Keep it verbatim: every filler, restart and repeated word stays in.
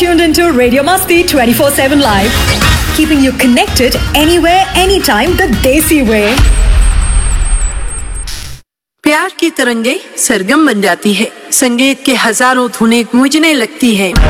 tuned into Radio Masti twenty-four seven Live, keeping you connected anywhere, anytime the Desi way. प्यार की तरंगे सरगम बन जाती है, संगीत के हजारों धुनें गूंजने लगती है.